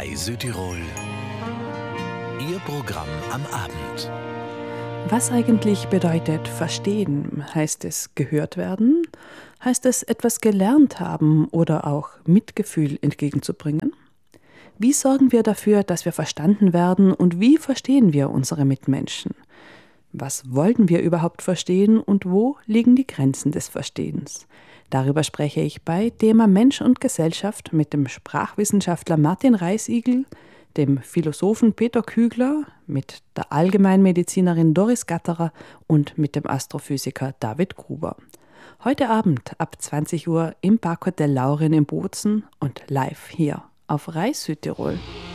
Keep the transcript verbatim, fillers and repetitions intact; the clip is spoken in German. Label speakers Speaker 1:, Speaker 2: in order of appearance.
Speaker 1: Rai Südtirol. Ihr Programm am Abend.
Speaker 2: Was eigentlich bedeutet verstehen? Heißt es gehört werden? Heißt es etwas gelernt haben oder auch Mitgefühl entgegenzubringen? Wie sorgen wir dafür, dass wir verstanden werden und wie verstehen wir unsere Mitmenschen? Was wollten wir überhaupt verstehen und wo liegen die Grenzen des Verstehens? Darüber spreche ich bei Thema Mensch und Gesellschaft mit dem Sprachwissenschaftler Martin Reisigel, dem Philosophen Peter Kügler, mit der Allgemeinmedizinerin Doris Gatterer und mit dem Astrophysiker David Gruber. Heute Abend ab zwanzig Uhr im Parkhotel Laurin in Bozen und live hier auf Rai Südtirol.